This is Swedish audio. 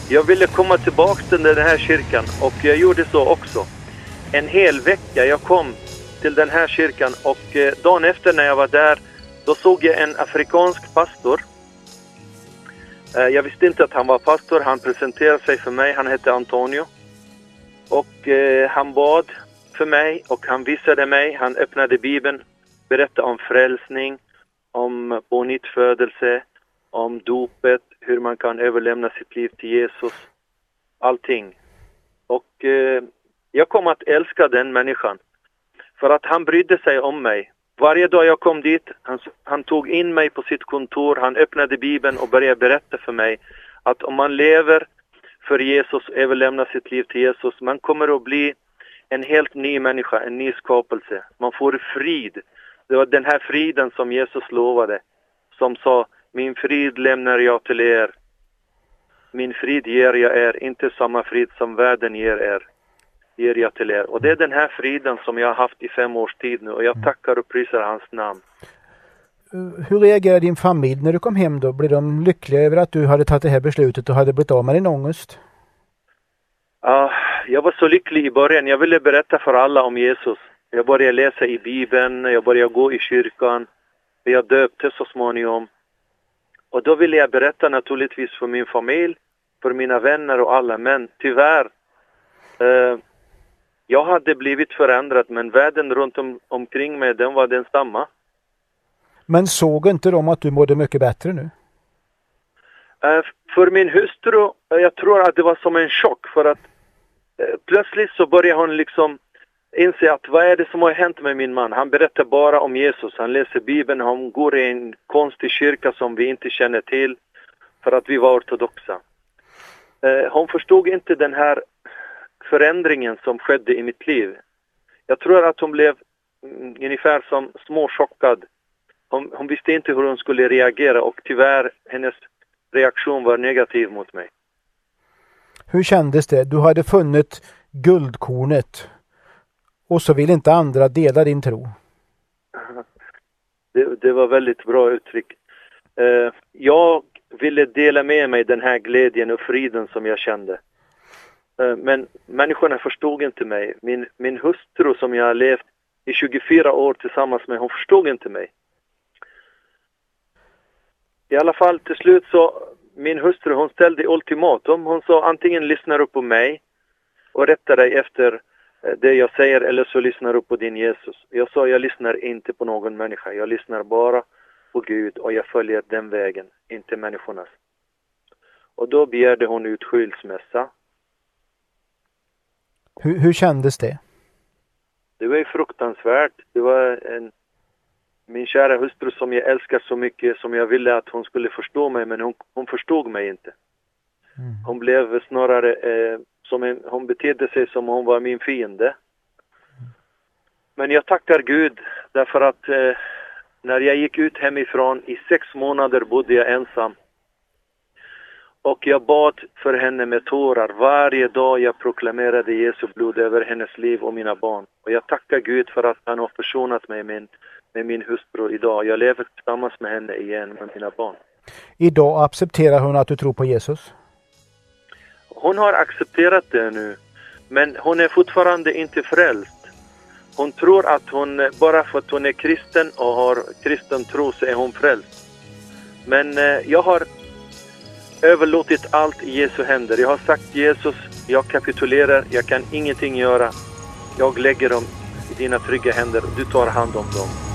Jag ville komma tillbaka till den här kyrkan och jag gjorde så också. En hel vecka jag kom till den här kyrkan och dagen efter när jag var där, då såg jag en afrikansk pastor. Jag visste inte att han var pastor, han presenterade sig för mig, han hette Antonio. Och han bad för mig och han visade mig, han öppnade Bibeln, berättade om frälsning, om pånyttfödelse, om dopet, hur man kan överlämna sitt liv till Jesus, allting. Och jag kom att älska den människan för att han brydde sig om mig. Varje dag jag kom dit, han tog in mig på sitt kontor, han öppnade Bibeln och började berätta för mig att om man lever för Jesus, överlämnar sitt liv till Jesus, man kommer att bli en helt ny människa, en ny skapelse. Man får frid. Det var den här friden som Jesus lovade, som sa, min frid lämnar jag till er. Min frid ger jag er, inte samma frid som världen ger jag till er. Och det är den här friden som jag har haft i 5 års tid nu och jag tackar och prisar hans namn. Hur reagerade din familj när du kom hem då? Blev de lyckliga över att du hade tagit det här beslutet och hade blivit av med din ångest? Jag var så lycklig i början. Jag ville berätta för alla om Jesus. Jag började läsa i Bibeln, jag började gå i kyrkan. Jag döpte så småningom. Och då ville jag berätta naturligtvis för min familj, för mina vänner och alla. Men tyvärr, jag hade blivit förändrad, men världen runt omkring mig, den var densamma. Men såg inte de att du mådde mycket bättre nu? För min hustru, jag tror att det var som en chock. För att plötsligt så började hon liksom inse att vad är det som har hänt med min man? Han berättar bara om Jesus. Han läser Bibeln, han går i en konstig kyrka som vi inte känner till. För att vi var ortodoxa. Hon förstod inte den här förändringen som skedde i mitt liv. Jag tror att hon blev ungefär som småchockad. Hon visste inte hur hon skulle reagera och tyvärr hennes reaktion var negativ mot mig. Hur kändes det? Du hade funnit guldkornet och så vill inte andra dela din tro. Det var väldigt bra uttryck. Jag ville dela med mig den här glädjen och friden som jag kände. Men människorna förstod inte mig. Min hustru som jag har levt i 24 år tillsammans med, hon förstod inte mig. I alla fall till slut så, min hustru hon ställde ultimatum. Hon sa antingen lyssnar du på mig och rättar dig efter det jag säger eller så lyssnar du på din Jesus. Jag sa jag lyssnar inte på någon människa. Jag lyssnar bara på Gud och jag följer den vägen, inte människornas. Och då begärde hon ut skilsmässa. Hur kändes det? Det var ju fruktansvärt. Det var min kära hustru som jag älskar så mycket, som jag ville att hon skulle förstå mig, men hon förstod mig inte. Hon blev snarare hon betedde sig som hon var min fiende. Men jag tackar Gud därför att när jag gick ut hemifrån i 6 månader bodde jag ensam. Och jag bad för henne med tårar. Varje dag jag proklamerade Jesu blod över hennes liv och mina barn. Och jag tackar Gud för att han har försonat mig med min hustru idag. Jag lever tillsammans med henne igen med mina barn. Idag accepterar hon att du tror på Jesus? Hon har accepterat det nu. Men hon är fortfarande inte frälst. Hon tror att hon, bara för att hon är kristen och har kristen tro så är hon frälst. Men jag har överlåtit allt i Jesu händer. Jag har sagt Jesus, jag kapitulerar, jag kan ingenting göra. Jag lägger dem i dina trygga händer och du tar hand om dem.